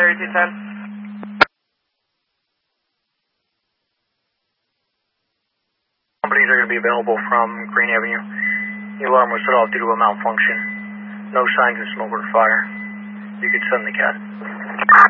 3210. Companies are going to be available from Green Avenue. The alarm was set off due to a malfunction. No signs of smoke or fire. You could send the cat.